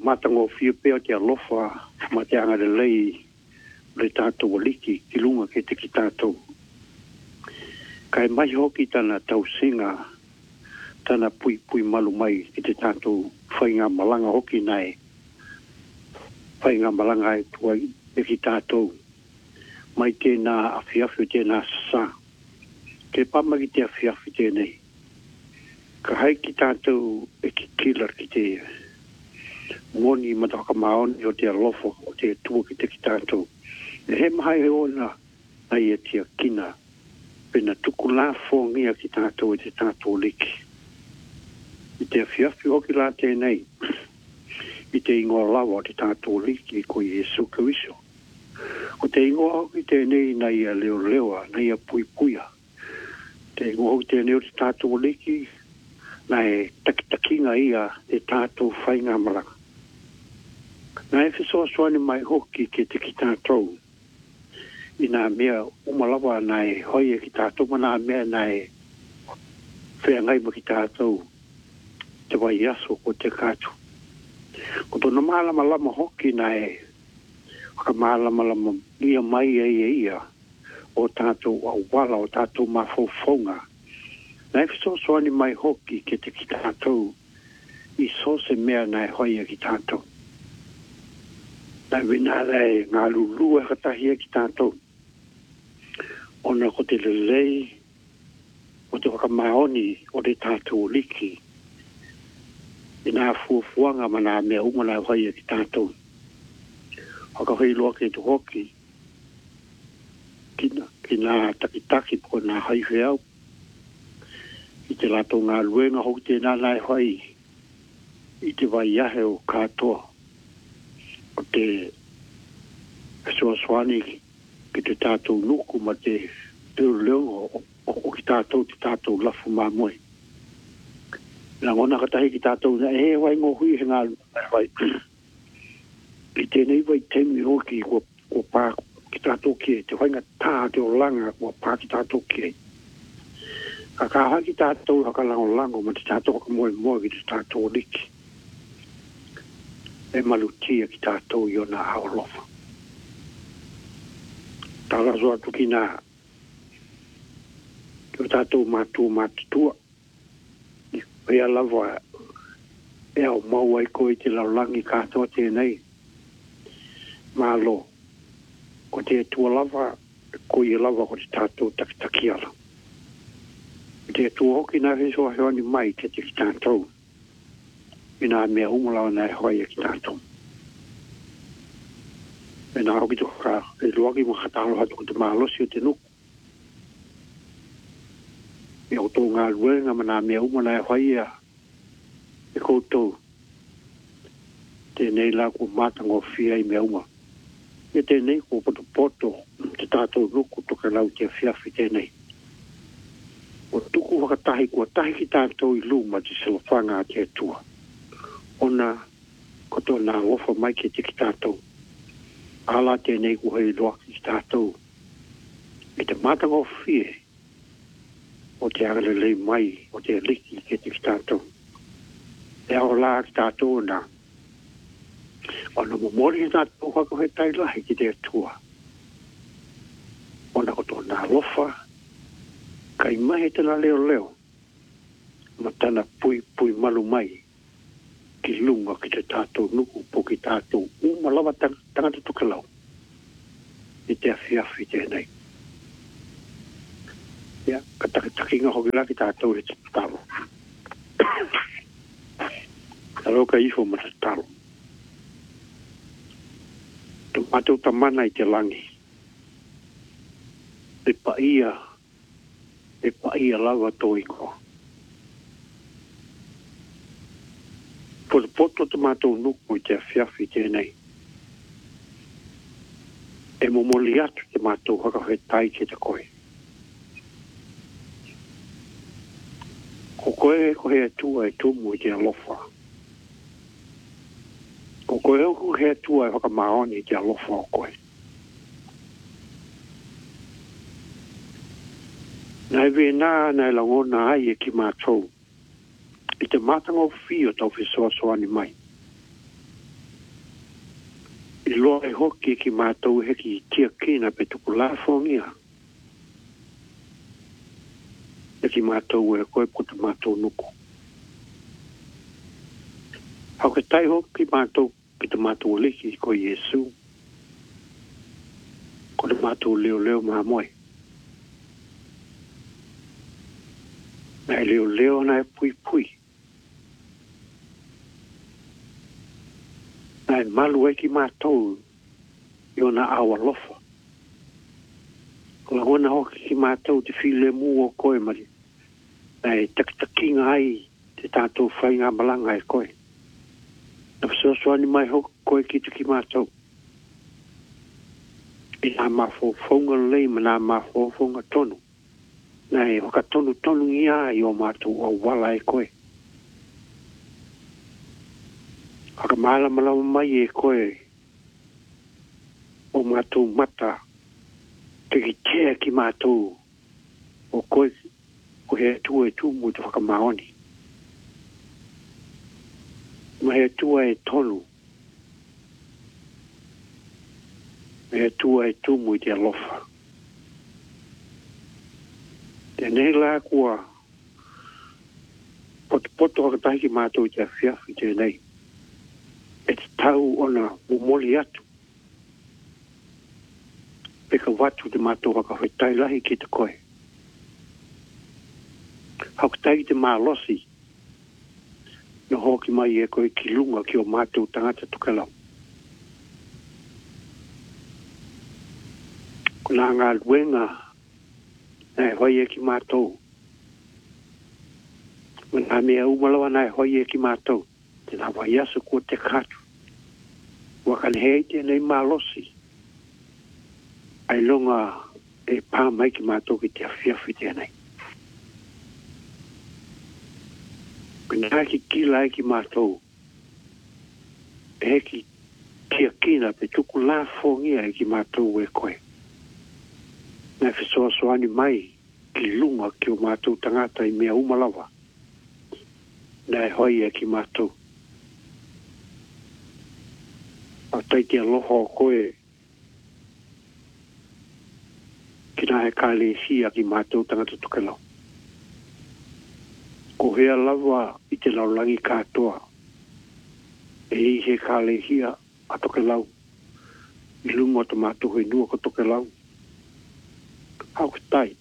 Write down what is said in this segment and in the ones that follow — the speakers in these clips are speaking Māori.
matango fio peo te alofa ma te anga le tātou aliki ki lunga ke te ki tātou. Kai mai hoki tana tausinga tana pui malu mai ki te tātou whainga malanga hoki nai. Whainga malanga e tuai e ki tātou. Mai tēnā awhiawhi tēnā sasa. Ke pama ki te awhiawhi tēnei. Ka hai ki tātou e ki kila ki te ngoni mataka maoni o te alofo o te tua ki te ki tātou. E he mahai he ona ai e tia kina pena tuku la fongia ki tātou e te tātou liki. I te awhiawhi hoki la tēnei. I te ingoa lawa o te tātou liki ko Jesu Kiriso. Ko te ingoa hoki tēnei nei a leoa, nei a puipuia. Te ingoa hoki tēnei o te tātou liki nei takitakinga ia te tātou whainga maranga. Nei whisoaswani mai hoki ke te ki tātou. I nā mea umalawa nei hoi e ki tātou, ma nā mea nei whengai ma ki tātou. Te wai aso ko te kātu. Ko tōna mālama lama hoki nei, waka mālama lama ia mai ia o tātou au wala, o tātou mawhauwhaunga. Nei whisoaswani mai hoki ke te ki tātou, I so se mea nei hoi e ki tātou. Nei wina rei ngā lulua katahi e ki tātou. Ona ko te lelei, o te wakamaoni o te tātou liki. I nā fuafuanga ma nā mea umana hoi e ki tātou. Haka hoi loa ke tu hoki. Ki nā takitaki po nā haiwhe au. I te lato ngā luenga hoki te nānai hoi. I te vai ahe o kātoa. O te suaswani ki te tātou nuku ma te leo o ki tātou te tātou lafu māmoe. Nā ngona katahi ki tātou na wai ngō hui he ngā wai. I tēnei wai temi hoki ko pā ki tātou kie. Te whainga tā te o langa ko pā ki tātou kie. Ka kaha ki tātou haka lango ma te tātou haka moe ki te tātou liki. E malutia ki tātou I o nā haolofa. Tāra soa tuki nā. Ki o tātou mātutua. Pea lava e au maua I koe te laulangi kātoa tēnei. Mālo. Ko te tua lava, koe lava ko te tātou takitaki ala. Te tua hoki nā hesoa heoni mai te ki tātou. I nā mea umalawa nā hoi e ki tātou. E nā hoki tuka e luagi mo katalo hatu ko te mahalosi o te nuku. E o tō ngā luenga ma nā mea umana e hoi ea. E koutou. Tēnei la ko mātango fia I mea uma. E tēnei ko poto te tātou nuku toka lau te whiawhi tēnei. O tuku wakatahi kua tahi ki tātou I luma te silafanga te tua. Ona koto nā ofa mai ke te ki tātou. Ala tēnei ku hei loa ki tātou. E te mātanga o fie. O te agalelei mai, o te liki ke te ki tātou. E ao lā ki tātou nā. Ona momori ki tātou hako he tailahi ki te tua. Ona koto nā ofa. Kai mai he tana leo. Ma tana pui malu mai. Ki lunga ki te tātou nuku po ki tātou umalawa tangata tukalau. I te awhiawhi tēnei. Ia, ka takitakinga hoki la ki tātou he te talo. Alo ka ifo ma te talo. Tu mātou tamana I te langi. E pa ia lawa toiko. Poto te mātou nuku I te awhiawhi tēnei. E momoli atu te mātou haka he tai ke te koe. Ko koe ko he atua e tumu I te alofa. Ko koe ko he atua e haka maoni I te alofa o koe. Nai vena nai langona ai e ki mātou. I te mātanga o fio tau whisoasoani mai. I loa e hoki ki mātou heki tia kina pe tuku la fongia. E ki mātou e koe puta mātou nuku. Hau ke tai hoki mātou ki te mātou liki ko Yesu. Ko te mātou leo mā moe. Nai leo nai pui. Nai malu e ki mātou i ona awa lofa. Ko la hona hoki ki mātou te while mu o koe mari. Nai takinga ai te tātou whainga malanga e koe. Na whasoani mai hoki koe ki te ki mātou. I nā mawhonga lei ma nā mawhonga tonu. Nai hoka tonu ia i o mātou o wala e koe. Haka māla mai e koe o mātou mata te ki tea ki mātou o koe ko he tua e tū mu te whakamaoni. Ma he tua e tonu. Ma he tua e tū mu te alofa. Te nei la kua poto hakatahi ki mātou te awhiawhi te nei. E te tau ona mumoli atu. Peka watu te mātou hakawhetai lahi ki te koe. Haukatai te mālosi. No hoki mai e koe ki lunga ki o mātou tangata tukelau. Kuna ngā luenga nai hoi e ki mātou. Mana mea umalawa nai hoi e ki mātou. Te nā wai asu kua te katu. Wakan hei te nei mālosi. Ai longa e pā mai ki mātou ki te awhiawhi tēnei. Kuna ki kila e ki mātou. E ki kia kina pe tuku la fongia e ki mātou e koe. Nai whesoasoani mai ki lunga ki o mātou tangata i mea umalawa. Nai hoi e ki mātou. A taiti aloha o koe ki nā he kāle hia ki mātou tangata tukelau. Ko hea lawa i te laulangi kātoa. E i he kāle hia a tukelau. I lunga o te mātou hoi nua ko tukelau. Hau ki tai.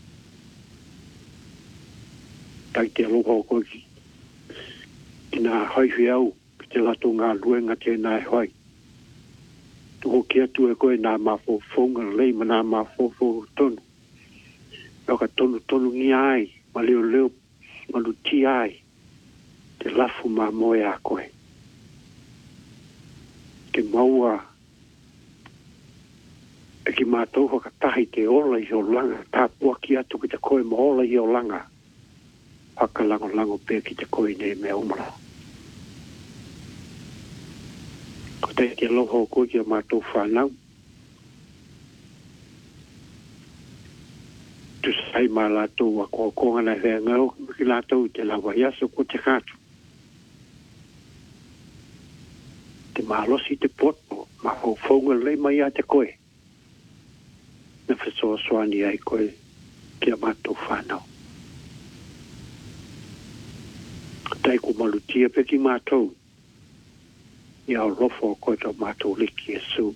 Taiti aloha o koe ki nā haiwi au ki te lato ngā luenga tēnā e hoi. Tuko ki atu e koe nā mawhonga lei ma nā mawhonga tonu. Ka tonu ngi ai, ma leo, ma luti ai. Te lafu ma moe a koe. Ke maua e ki mātou whakatahi te ola i o langa. Tāpua ki atu ki te koe ma ola i o langa. Whakalango pē ki te koe nei mea umara. Ko te aloha o koe ki a mātou whanau. Tu sai mā lātou a konga na hea ngau ki lātou te lawa iaso ko te kātu. Te mālosi te poto, mā whaunga lei mai a te koe. Na whesoa soani ai koe ki a mātou whanau. Ko tai ko malutia pe ki mātou. Ia o rofo o koe tau mātou liki e su.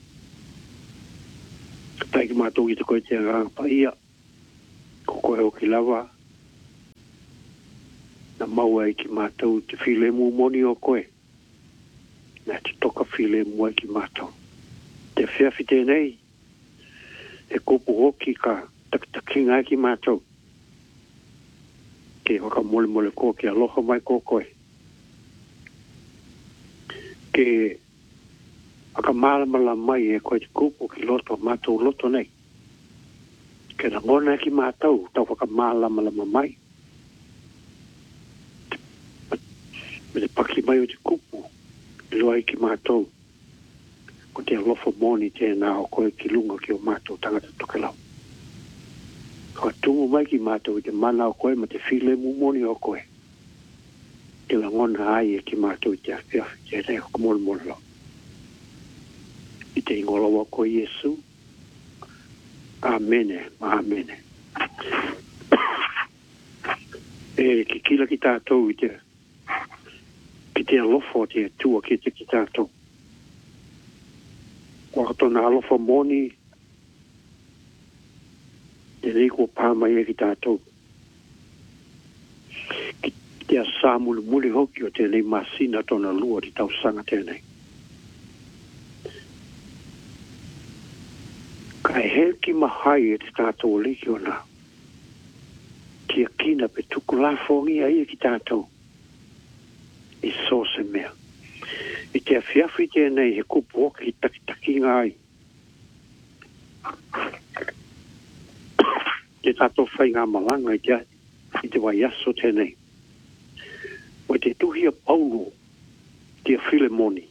Ko tai ki mātou i te koe te ngāpa ia. Ko koe o ki lawa. Na maua i ki mātou te while mu moni o koe. Na te toka while mu ai ki mātou. Te whiawhi tēnei. E kopu hoki ka takinga ai ki mātou. Ke waka mole ko ki aloha mai ko koe. Ke aka mālamala mai e koe te kupu ki loto mātou loto nei. Ke na ngona ki mātou tau waka mālamala mai. Me te paki mai o te kupu i loa i ki mātou. Ko te alofa moni tēnā o koe ki lunga ki o mātou tangata tokelau. Ko tumu mai ki mātou i te mana o koe ma te while mu moni o koe. Te la ngona ai e ki mātou i te awhiawhi te reo kumol molo. I te ingolawa ko Yesu. Amene, amene. Ki kila ki tātou i te alofo te tua ki te ki tātou. Waka tona alofo moni te nei kua pāmai e ki tātou. Ki te asa muli hoki o te nei masina tona lua di tau sanga tēnei. Kai he ki mahai e te tātou liki o nā. Kia kina pe tuku la fongi a ia ki tātou. I so se mea. I te awhiawhi tēnei he kupu oki ki taki ngai. Te tātou whai ngā malanga i te wai aso tēnei. O te tuhia Paulo te Filemoni.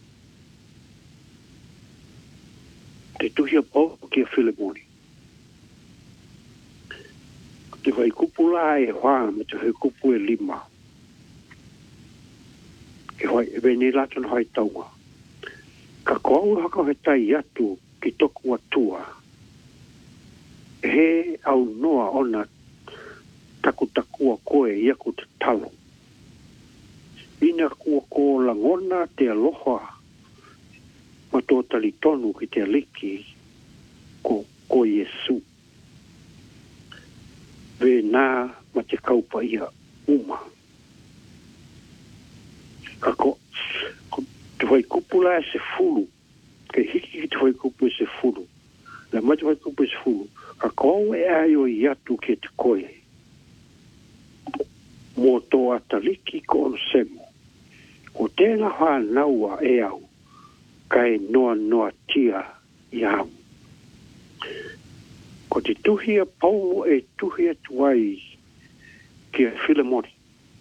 Te tuhia Paulo ki a Filemoni. Te whai kupu la e hoa me te whai kupu e lima. E whai e veni laton hai taunga. Ka koau haka he tai atu ki toku atua. He au noa ona takutakua koe iaku te talo. Ina kua ko langona te aloha ma tō tali tonu ki te aliki ko Yesu. Ve nā ma te kaupa ia uma. Kako te whai kupula e se fulu. Ke hiki ki te whai kupu e se fulu. Le mai te whai kupu e se fulu. Kako au e aio i atu ke te koe. Mō tō ataliki ko ono semo. Ko tēnā hoa naua e au. Kai noa tia i au. Ko te tuhia Paulo e tuhia tuai ki a Filemoni.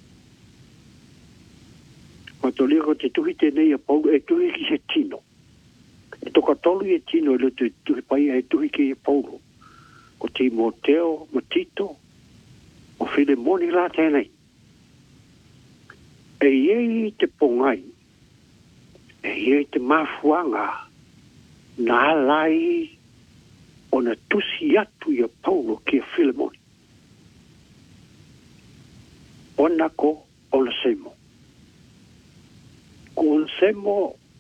Ma to lia ko te tuhi tenei a Paulo e tuhi ki se tino. E toka tolu e tino e le te tuhi pai e tuhi ki a Paulo. Ko Timoteo, ma Tito, o Filemoni la tenei. E iei te pongai. E iei te mafuanga. Nā lai ona tusi atu ia Paulo ki a Filemoni. Ona ko ona semo. Ko ona semo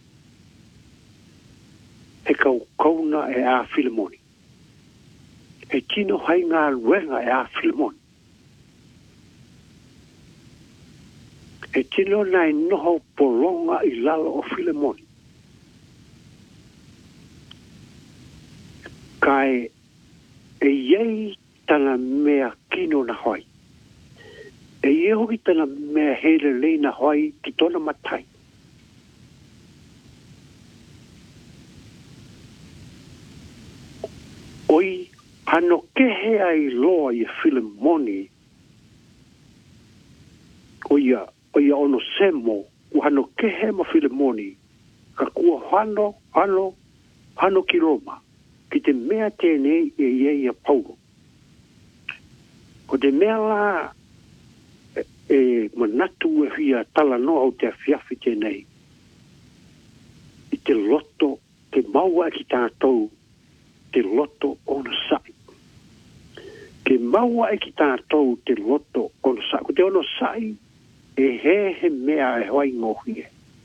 e kau kauna e a Filemoni. E tino hai ngā luenga e a Filemoni. E tino nai noho polonga i lalo o Filemoni. Kai e iei tana mea kino na hoi. E iei hoki tana mea hele lei na hoi ki tona matai. Oi, ano kehe ai loa i Filemoni. Oia ono semo, u hano kehe ma Filemoni. Ka kua hano ki Roma. Ki te mea tēnei e iei a Paulo. Ko te mea la e manatu e hia tala noa o te awhiawhi tēnei. I te loto, te maua ki tātou, te loto ona sai. Ke maua ki tātou te loto ona sai. Ko te ona sai e he mea e hoi ngohie.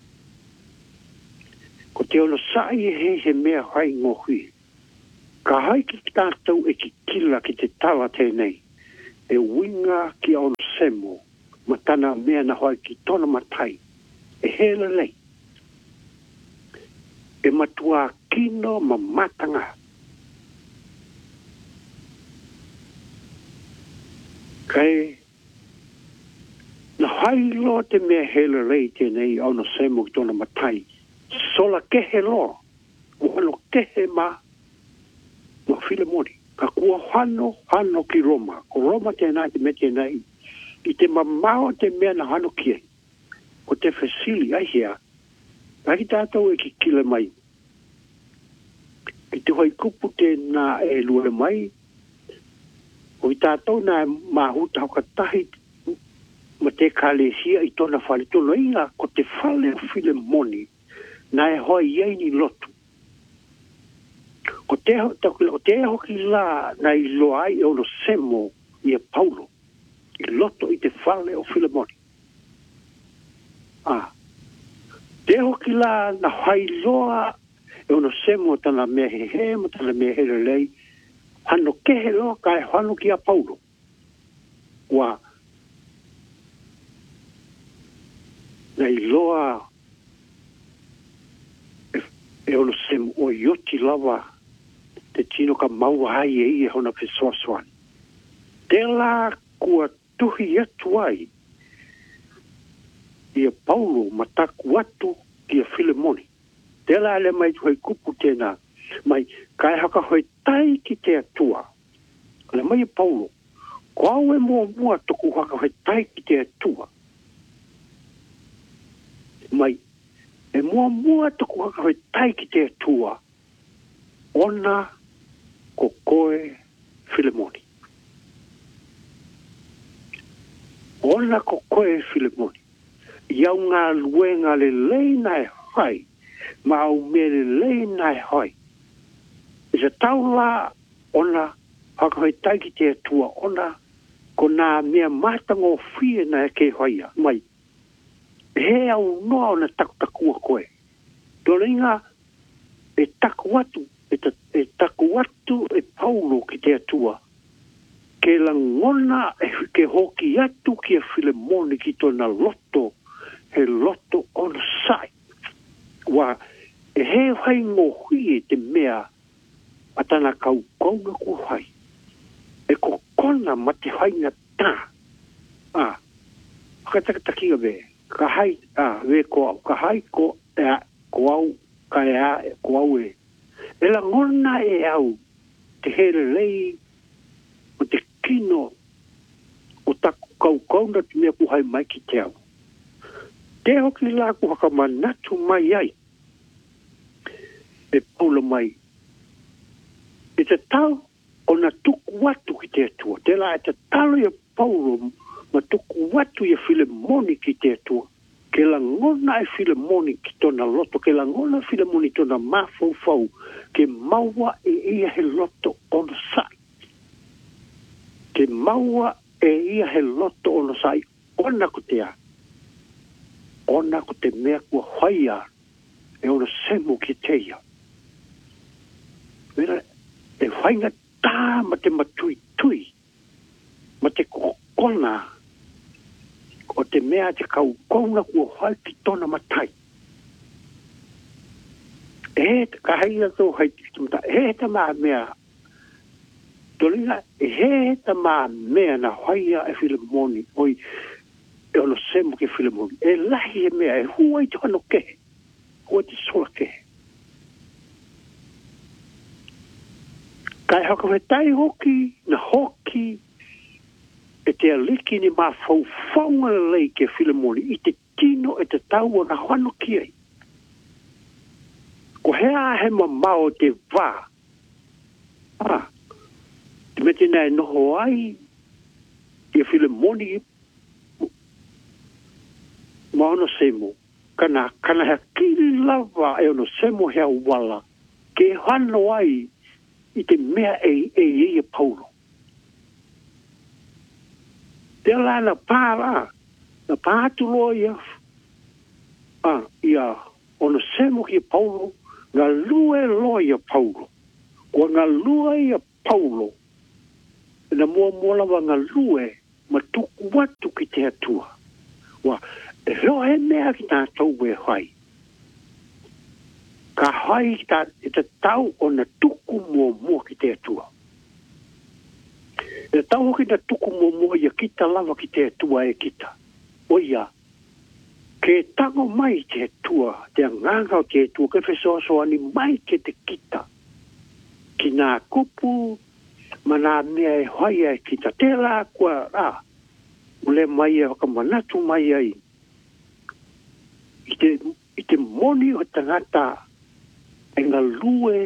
Ko te ona sai e he mea hoi ngohie. Ka hai ki tātou e ki kila ki te tala tēnei, e winga ki ono semo, ma tana mea na hoi ki tona matai, e hele lei. E matua kino ma matanga. Kai, na hai lo te mea hele lei tēnei ono semo ki tona matai, sola kehe lo, wano kehe ma Filemoni. Ka kua hano ki Roma. Ko Roma tēnā te me tēnei. I te mamao te mea na hano kie. Ko te fesili ai hea. Paki tātou e ki kile mai. I te hoi kupu tēnā e lue mai. O i tātou nā mahuta hoka tahi ma te kālesia i tona whale tono inga ko te whale Filemoni. Nā e hoi iei ni lotu. O te hoki la na I loa ai o no semo I Paulo. I loto I te fale o Filemoni. Te hoki la na hailoa e ono semo tana mea he mo tana mea he lei. Hano kehe loa kai hano ki a Paulo. Wa na iloa e ono semo o ioti lava te tino ka maua hai e ia hona pe soaswani. Te la kua tuhi atu ai ia Paulo mataku atu ki a Filemoni. Te la ele mai tuhai kupu tēnā mai kai haka hoi tai ki te atua. Le mai a Paulo ko au e mua toku haka hoi tai ki te atua. Mai e mua toku haka hoi tai ki te atua. Ona ko koe Filemoni. Ona ko koe Filemoni. Iau ngā luenga le leina e hai. Ma au me le leina e hai. E se tau la ona haka hoi tai ki te atua. Ona ko nā mea mātango fie na e ke hoia. Mai he au noa na taku koe. Tōna inga e taku atu. E taku atu e Paulo ki te atua. Ke langona e ke hoki atu ki a Filemoni ki tōna loto. He loto on site. Wa e he hai ngohi e te mea atana kau kaunga ku hai. E ko kona ma te hainga tā. Whakatakatakia ve. Ka hai, ve ko au. Ka hai ko ko au. Ka ko au e. E la ngona e au. Te here lei. O te kino. O taku kau kaunga te mea ku hai mai ki te au. Te hoki la ku haka manatu mai ai. E Paulo mai. E te tau o na tuku watu ki te atua. Te la e te talo ia Paulo ma tuku watu ia Filemoni ki te atua. Ke la ngona e Filemoni ki tona loto. Ke la ngona Filemoni tona mafau. Ke maua e ia he loto on site. Ke maua e ia he loto on site. Ona ko te a. Ona ko te mea kua haia e ona semo ki te ia. Mera, e whainga tā ma te matui. Ma te kokona. O te mea te kaukona kua hai ki tona matai. Ka haia tō hai ki tumata. Ta maa mea. Tolinga, ta maa mea na haia e Filemoni. Oi, e ono semo ke Filemoni. E lahi e mea, e huai te hano kehe. Huai te sola kehe. Kai haka me tai hoki, na hoki, e te aliki ni mā whaunga lei ke Filemoni, I te tino e te tau o na hano ki ai. Ko hea he mamao te wā. Te mete nei noho ai, I Filemoni, ma ono semo, kana hea kiri lava e ono semo hea wala, ke hano ai, I te mea e Paulo. Te la na pāra, na pātu loa ia, ia, ono semo ki Paulo, ngā lue loa ia Paulo. Kua ngā lue ia Paulo, na mua lawa ngā lue, ma tuku watu ki te atua. Wa, e roa he mea ki tā tau e hai. Ka hai e te tau o na tuku mua ki te atua. E tau hoki na tuku mua ia kita lava ki te atua e kita. Oia, ke tango mai te atua, te nganga o te atua, ke whesoasoani mai ke te kita. Ki nā kupu, ma nā mea e hai e kita. Te la kua, ule mai e hoka manatu mai ai. I te moni o tangata, e ngā lue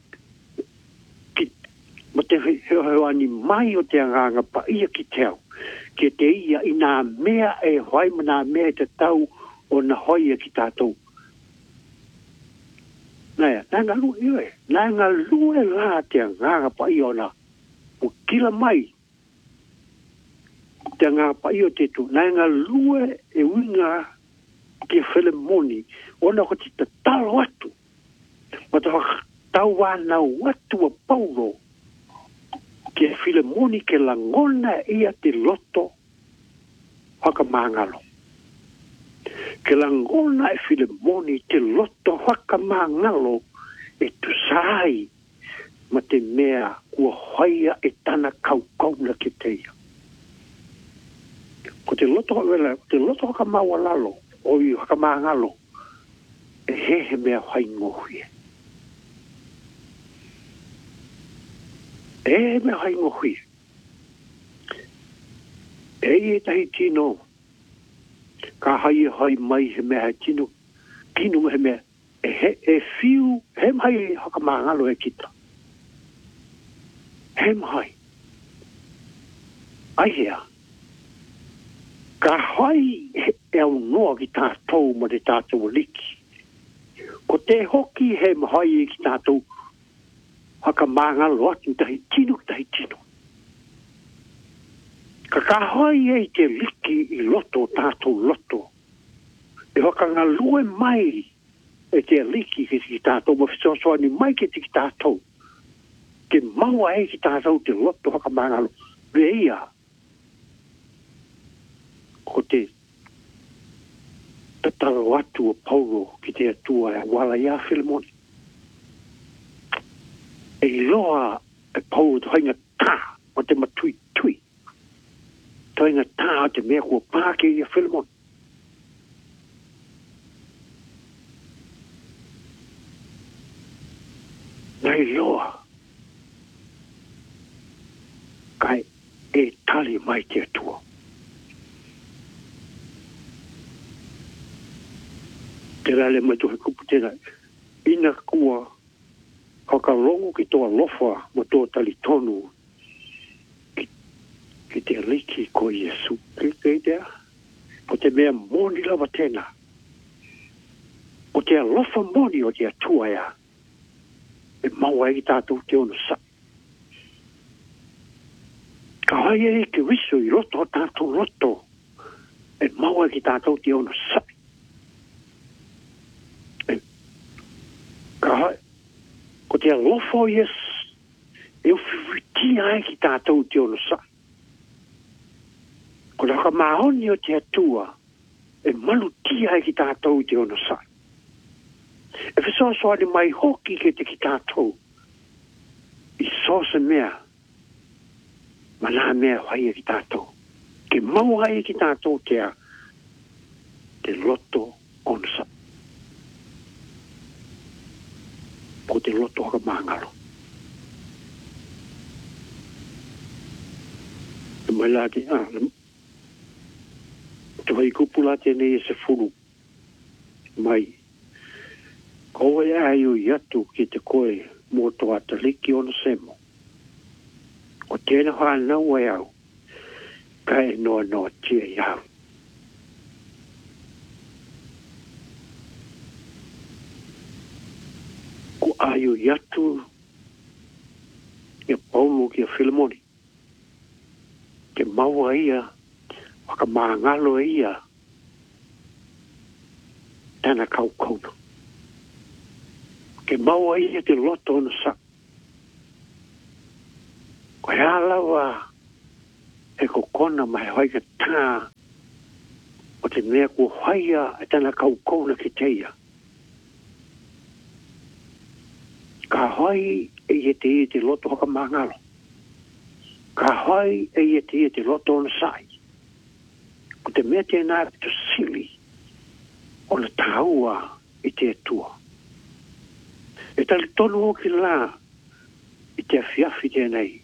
ma te heoani mai o te anganga pa ia ki teo. Ke te ia I nā mea e hoi ma nā mea te tau o na hoi ki tātou. Nanga lu iwe. Nanga lu e la te nganga pa iona. O kila mai. Te nganga pa io te tu. Nanga lu e winga ke fele moni. Ona ko te talo atu. Mata tau wana watu a paulo. Ke fele moni ke langona ia te loto. Haka mangalo. Ke langona e file moni te loto haka mangalo e tu sai ma te mea kua hoia e tana kaukauna ke teia. Ko te loto haka maua lalo o i haka mangalo e he mea hai ngohie. E mea hai ngohie. E tahi tino ka hai mai he mea tino kinu he mea e fiu he mai haka mangalo e kita he mai ai hea ka hai e au noa ki tātou ma te tātou liki ko te hoki he mai ki tātou haka mangalo atu tahi tino ka hai e te liki i loto tātou loto e hoka ngā lue mai e te liki ki tātou ma fisosoa ni mai ki tātou ke maua e ki tātou te loto haka mangalo veia ko te tataro atu o Paulo ki te atua e wala ia Filemoni e loa e Paulo to hainga tā o te matui to hainga tā o te mea kua pāke ia Filemoni nei loa kai e tali mai te atua te rale mai tohe kupu tēnā ina kua whakarongo ki toa lofa mo toa tali tonu ki te riki ko Iesu kei tea po te mea moni lava tēnā o te alofa moni o te atua ea e maua e tātou te ono sa ka hai e ke wiso i roto o tātou roto e maua e tātou te ono sa ka hai ko te alofa o Yes e uwhiwitia e ki tātou te ono sa ko te haka mahoni o te atua e malutia e ki tātou te ono sa e whisoasoa ni mai hoki ke te ki tātou i sosa mea mana mea hai e ki tātou ke mau hai e ki tātou te loto onsa ko te loto haka mangalo e mai lati te vai kupula tēnei e se furu mai koe ai i atu ki te koe mō toa taliki ono semo. O tēnā whanau e au, ka e noa tia i au. Ko ai i atu e Paulo ki a Filemoni. Ke maua ia, waka maangalo ia, tana kaukauna. Ke maua ia te loto na sa. Ko e alawa e kokona mai hoika tā o te mea ko haia e tana kaukauna ki teia. Ka hai e te loto haka mangalo. Ka hai e te loto na sai. Ko te mea tēnā to sili o na tāua i te atua. E tali tonu o ki la i te afiafi tēnei